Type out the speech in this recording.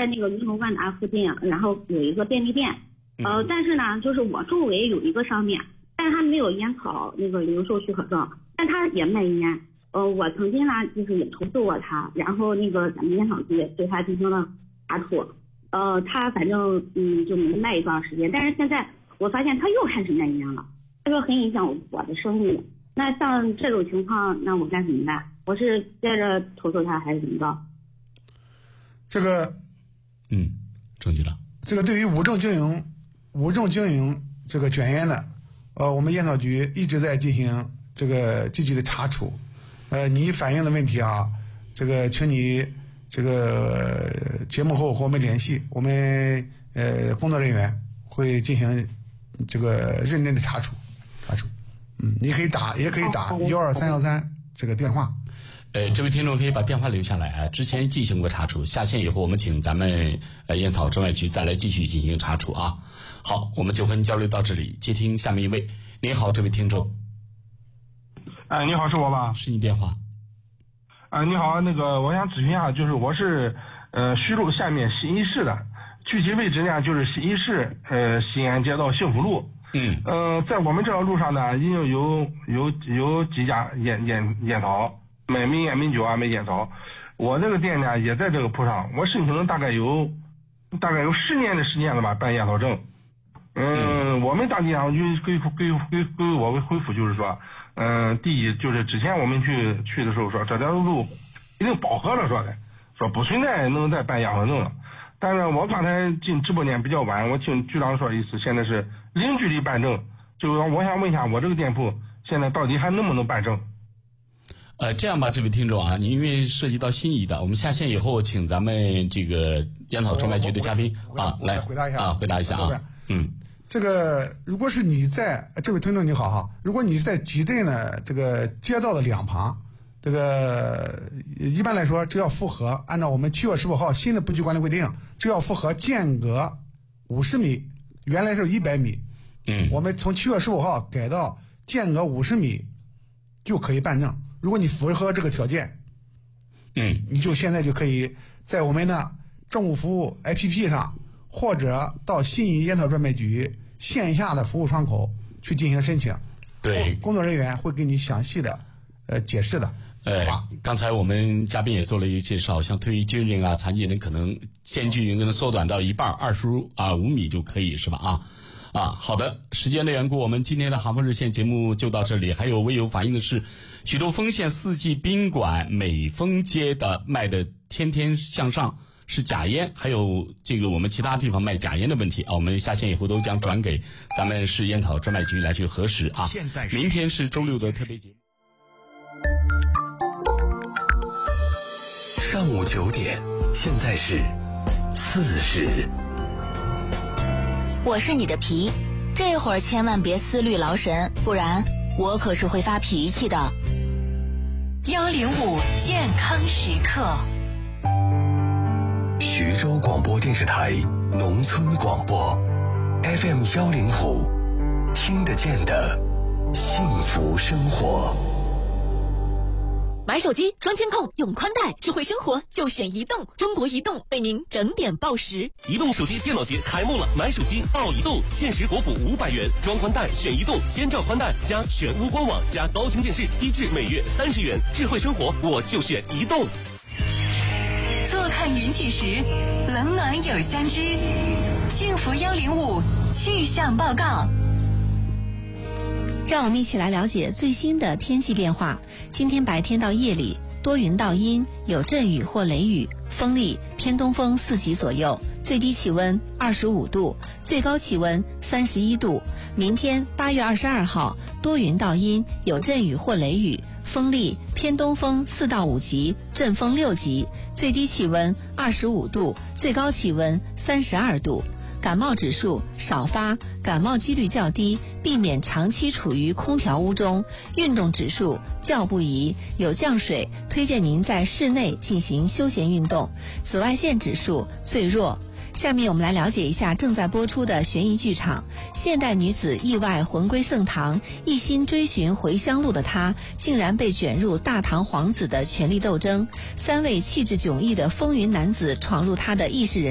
在那个云龙万达附近，然后有一个便利店，但是呢，就是我周围有一个商店，但是他没有烟草那个零售许可证，但他也卖烟。我曾经呢，就是也投诉过他，然后那个咱们烟草局对他进行了查处，他反正就没卖一段时间，但是现在我发现他又开始卖烟了，他说很影响我的生意。那像这种情况，那我该怎么办？我是接着投诉他还是怎么着？ 这个， 郑局长， 这个对于无证经营这个卷烟的，我们烟草局一直在进行这个积极的查处。你反映的问题啊，这个请你这个节目后和我们联系，我们工作人员会进行这个认真的查处。你可以打，也可以打12313这个电话。 这位听众可以把电话留下来啊。之前进行过查处，下线以后我们请咱们烟草专卖局再来继续进行查处啊。好，我们就和您交流到这里，接听下面一位。您好，这位听众。 你好，是我吧？ 是你电话。 你好，那个我想咨询一下，就是我是徐州下面新一市的，具体位置呢就是新一市西安街道幸福路。在我们这条路上呢，已经有几家烟草卖美烟美酒啊，卖烟草。我这个店呢也在这个铺上，我申请了大概有10年的时间了吧，办烟草证。我们当地上就给我回复就是说，第一就是之前我们去的时候说这条路已经饱和了，说不存在能再办烟草证了。但是我刚才进直播间比较晚，我听局长说的意思，现在是零距离办证，就是我想问一下，我这个店铺现在到底还能不能办证？ 这样吧，这位听众啊，您因为涉及到心仪的，我们下线以后请咱们这个烟草专卖局的嘉宾来回答一下啊。 这个如果是你在这位听众你好哈，如果你是在集镇的这个街道的两旁，这个一般来说只要符合按照我们7月15号新的布局管理规定，只要符合间隔50米，原来是100米，我们从7月15号改到间隔50米就可以办证。如果你符合这个条件，你就现在就可以在我们的政务服务 APP 上，或者到信宜烟草专卖局线下的服务窗口去进行申请。 对， 工作人员会给你详细的解释的。 刚才我们嘉宾也做了一个介绍，像退役军人啊、残疾人可能间距可能缩短到一半，25米就可以，是吧？好的，时间的缘故，我们今天的航风热线节目就到这里。还有微友反映的是，徐州丰县四季宾馆美丰街的卖的天天向上是假烟，还有这个我们其他地方卖假烟的问题啊，我们下线以后都将转给咱们市烟草专卖局来去核实啊。明天是周六的特别节目。 上午9点，现在是40。 我是你的皮，这会儿千万别思虑劳神，不然我可是会发脾气的。 105健康时刻， 徐州广播电视台农村广播 FM 105，听得见的幸福生活。 买手机装监控用宽带，智慧生活就选移动，中国移动为您整点报时。 移动手机电脑节开幕了，买手机报移动，限时国补500元，装宽带选移动，先照宽带加全屋官网加高清电视，低至每月30元，智慧生活我就选移动。 坐看云起时，冷暖有相知。幸福105气象报告。 让我们一起来了解最新的天气变化。今天白天到夜里多云到阴，有阵雨或雷雨，风力偏东风4级左右，最低气温25度，最高气温31度。明天8月22号多云到阴，有阵雨或雷雨，风力偏东风4到5级，阵风6级，最低气温25度，最高气温32度。感冒指数少发，感冒几率较低，避免长期处于空调屋中。运动指数较不宜，有降水，推荐您在室内进行休闲运动。紫外线指数最弱。下面我们来了解一下正在播出的悬疑剧场。现代女子意外魂归盛唐，一心追寻回乡路的她，竟然被卷入大唐皇子的权力斗争。3位气质迥异的风云男子闯入她的意识人